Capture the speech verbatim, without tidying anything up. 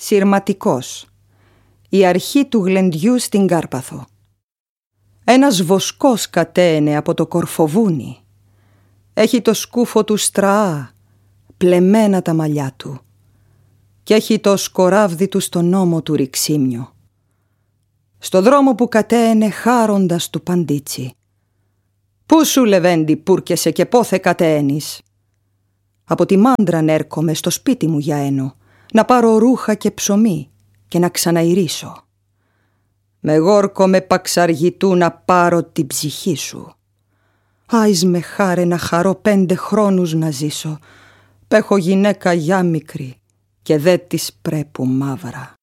Συρματικός. Η αρχή του γλεντιού στην Κάρπαθο. Ένας βοσκός κατέαινε από το Κορφοβούνι. Έχει το σκούφο του στραά, πλεμμένα τα μαλλιά του, κι έχει το σκοράβδι του στον ώμο του ρηξίμιο. Στο δρόμο που κατέαινε χάροντας του παντίτσι. «Πού σου, Λεβέντη, πούρκεσαι και πόθε κατέαινεις?» «Από τη Μάντραν έρχομαι στο σπίτι μου για ένο, να πάρω ρούχα και ψωμί και να ξαναειρίσω». «Με γόρκο με παξαργητού να πάρω την ψυχή σου». «Άις με χάρε να χαρώ πέντε χρόνους να ζήσω, π' έχω γυναίκα γιά μικρή και δε της πρέπου μαύρα».